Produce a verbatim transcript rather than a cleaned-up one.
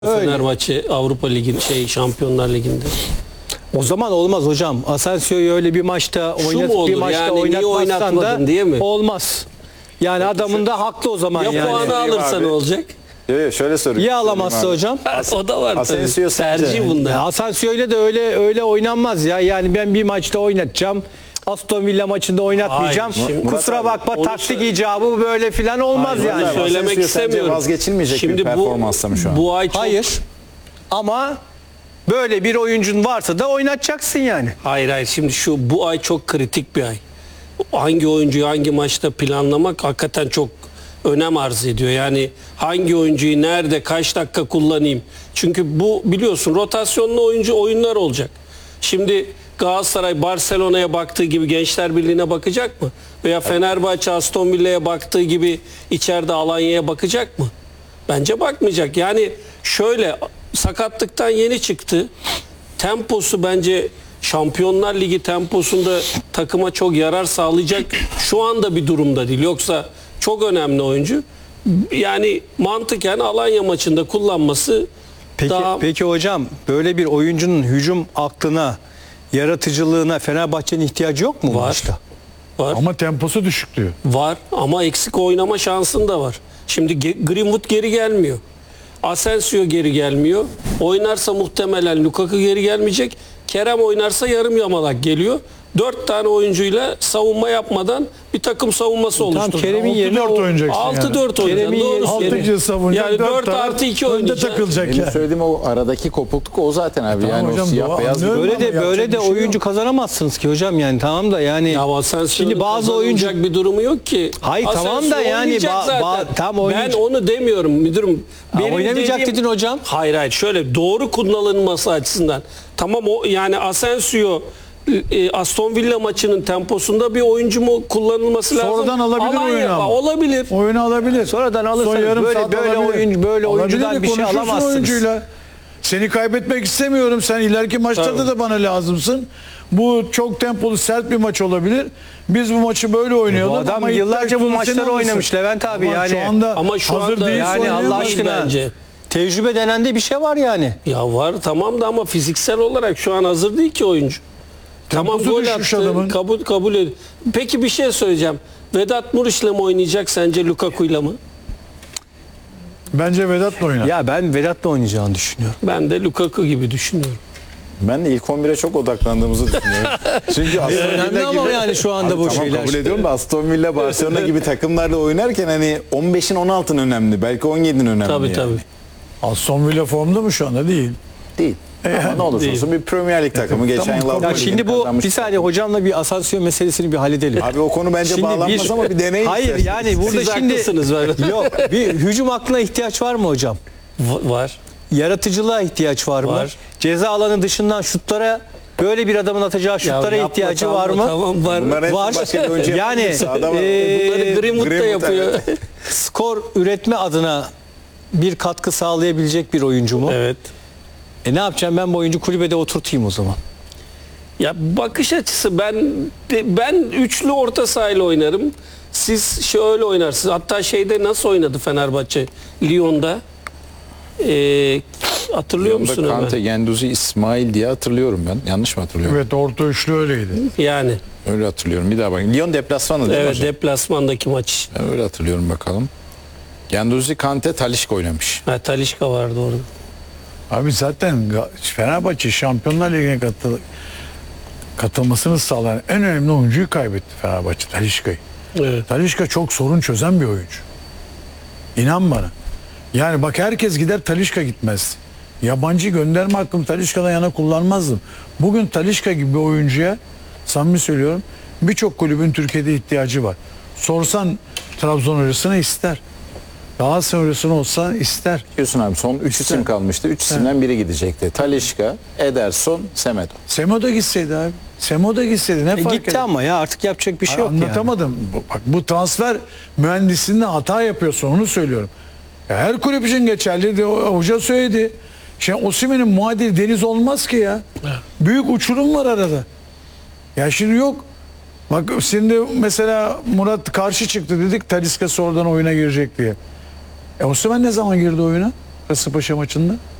Fenerbahçe Avrupa Ligi'nde şey Şampiyonlar Ligi'nde. O zaman olmaz hocam. Asensio'yu öyle bir maçta oynat bir maçta yani, oynatmazsan da diye mi? olmaz. Yani adamın da haklı o zaman ya yani. puanı alırsa ne olacak? Evet, şöyle sorayım. Ya alamazsa hocam? O da var Asensio tabii. Tercih bunlar. Ya Asensio ile de öyle öyle oynanmaz ya. Yani ben bir maçta oynatacağım. Aston Villa maçında oynatmayacağım. Hayır, şimdi- Kusura Murat bakma abi, taktik onu- icabı böyle filan olmaz Hayır, yani. onu söylemek Asensio sence istemiyorum. vazgeçilmeyecek Şimdi bir performansta mı şu an? Bu ay çok... Hayır. Ama böyle bir oyuncun varsa da oynatacaksın yani. Hayır hayır şimdi şu bu ay çok kritik bir ay. Hangi oyuncuyu hangi maçta planlamak hakikaten çok önem arz ediyor. Yani hangi oyuncuyu nerede kaç dakika kullanayım. Çünkü bu biliyorsun rotasyonlu oyuncu oyunlar olacak. Şimdi Galatasaray Barcelona'ya baktığı gibi Gençler Birliği'ne bakacak mı? Veya Fenerbahçe Aston Villa'ya baktığı gibi içeride Alanya'ya bakacak mı? Bence bakmayacak. Yani şöyle sakatlıktan yeni çıktı. Temposu bence Şampiyonlar Ligi temposunda takıma çok yarar sağlayacak şu anda bir durumda değil. Yoksa çok önemli oyuncu. Yani mantıken Alanya maçında kullanması Peki, daha... peki hocam böyle bir oyuncunun hücum aklına, yaratıcılığına Fenerbahçe'nin ihtiyacı yok mu bu Var. maçta? Var. Ama temposu düşük diyor. Var ama eksik oynama şansın da var. Şimdi Ge- Greenwood geri gelmiyor. Asensio geri gelmiyor. Oynarsa muhtemelen Lukaku geri gelmeyecek. Kerem oynarsa yarım yamalak geliyor. Dört tane oyuncuyla savunma yapmadan bir takım savunması oluşturdu. Kerem'in yerine altı dört o- oynayacaksın altı dört yani. oynayacaksın. Kerem'in Doğru yeri- söylüyorsun. altıncı savunacak. Yani dört taraf artı iki önde oynayacak. takılacak Benim yani. söylediğim o aradaki kopukluk o zaten abi. Tamam yani hocam, o siyah doğru, beyaz anlıyorum. Böyle Ama de böyle yapacak de bir şey oyuncu yok. kazanamazsınız ki hocam yani tamam da yani. Ya Asensio'nun Şimdi bazı kazanılacak oyuncu- bir durumu yok ki. Hayır, tamam Asensio da yani oynayacak ba- zaten. ba- tam oyuncu- Ben onu demiyorum müdürüm. Benim oynamayacak dediğim- dedin hocam. Hayır hayır şöyle doğru kullanılması açısından. Tamam o yani Asensio e, Aston Villa maçının temposunda bir oyuncu mu kullanılması lazım? Sonradan alabilir Alanya- oyunu ama. Olabilir. Oyunu alabilir. Sonradan Son alırsanız yarım böyle- saat böyle alabilir. oyuncu- böyle Alabilir oyuncudan de bir şey konuşursun alamazsınız. oyuncuyla. Seni kaybetmek istemiyorum. Sen ileriki maçlarda Tabii. da bana lazımsın. Bu çok tempolu sert bir maç olabilir. Biz bu maçı böyle oynayalım. Bu adam ama yıllarca ihtiyaç bu duyulursa maçları seni alırsın. oynamış Levent abi Ama yani. Şu anda Ama şu hazır anda- değilse Yani Allah oynayamaz. Değil aşkına bence. tecrübe denen de bir şey var yani. Ya var tamam da ama fiziksel olarak şu an hazır değil ki oyuncu. Tamam Temposu gol düşmüş attı. adamın. Kabul kabul ed. Peki bir şey söyleyeceğim. Vedat Muriç'le mi oynayacak sence Lukaku'yla mı? Bence Vedat'la oynar. Ya ben Vedat'la oynayacağını düşünüyorum. Ben de Lukaku gibi düşünüyorum. Ben de ilk on bire çok odaklandığımızı düşünüyorum. Çünkü Aston önemli Villa ama gibi, yani şu anda Abi bu tamam, şeyler. kabul ediyorum da Aston Villa, Barcelona gibi takımlarla oynarken hani on beşin on altın önemli. Belki on yedinin önemli. Tabii yani. tabii. Aston Villa formda mı şu anda? Değil. Değil. Ama ne olursa Değil. olsun bir Premier Lig takımı. Geçen Tamam, yıl kabul Avrupa Ya Tabii, şimdi Ligi'ni bu kazanmış. bir saniye hocamla bir Asensio meselesini bir halledelim. Abi o konu bence Şimdi bağlanmaz ama bir deneyin. Hayır isterseniz. yani burada Siz şimdi haklısınız böyle. yok bir hücum aklına ihtiyaç var mı hocam? Va- var. Yaratıcılığa ihtiyaç var mı? Var. Ceza alanı dışından şutlara böyle bir adamın atacağı şutlara Ya yapma, ihtiyacı tamam, var mı? Tamam var. Bunlar hepsi Var. başka bir oyuncu Yani, yapıyor. Sağda var. e, Bunları Greenwood da Greenwood, yapıyor. evet. Skor üretme adına bir katkı sağlayabilecek bir oyuncu mu? Evet. E ne yapacağım ben bu oyuncu kulübede oturtayım o zaman. Ya bakış açısı ben ben üçlü orta sahayla oynarım. Siz şöyle oynarsınız. Hatta şeyde nasıl oynadı Fenerbahçe? Lyon'da. Ee, hatırlıyor Yanında musun Kante, Ömer? Genduzi, İsmail diye hatırlıyorum ben. Yanlış mı hatırlıyorum? Evet, orta üçlü öyleydi. Yani. Öyle hatırlıyorum. Bir daha bakayım. Lyon deplasmanı değil mi Evet hocam? deplasmandaki maç. Ben öyle hatırlıyorum bakalım. Genduzi, Kante, Talisca oynamış. Ha, Talisca vardı orada. Abi zaten Ga- Fenerbahçe Şampiyonlar Ligi'ne katıl katılmasını sağlayan en önemli oyuncuyu kaybetti Fenerbahçe, Talisca'yı. Evet. Talisca çok sorun çözen bir oyuncu. İnan bana. Yani bak herkes gider, Talisca gitmez. Yabancı gönderme hakkımı Talisca'dan yana kullanmazdım. Bugün Talisca gibi bir oyuncuya samimi söylüyorum birçok kulübün Türkiye'de ihtiyacı var. Sorsan Trabzon hocasına ister. Galatasaray hocasına olsa ister. Diyorsun abi son üç isim kalmıştı. üç isimden biri gidecekti. Talisca, Ederson, Semedo. Semo da gitseydi abi. Semo da gitseydi ne E fark gitti eder? ama ya artık yapacak bir şey yok yani. Anlatamadım. Bu- Bak bu transfer mühendisliğinde hata yapıyorsun, onu söylüyorum. Ya her kulüp için geçerli de o- hoca söyledi. Şimdi Osimhen'in muadili Deniz olmaz ki ya. Büyük uçurum var arada. Ya şimdi yok. Bak şimdi mesela Murat karşı çıktı dedik, Talisca sonradan oyuna girecek diye. E Osimhen ne zaman girdi oyuna? Kasımpaşa maçında?